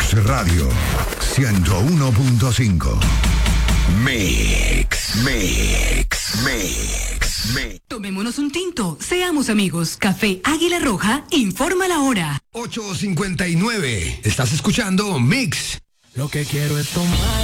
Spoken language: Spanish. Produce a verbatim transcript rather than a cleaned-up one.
Mix Radio ciento uno punto cinco. Mix, Mix, Mix, Mix. Tomémonos un tinto, seamos amigos. Café Águila Roja informa la hora. ocho cincuenta y nueve. Estás escuchando Mix. Lo que quiero es tomar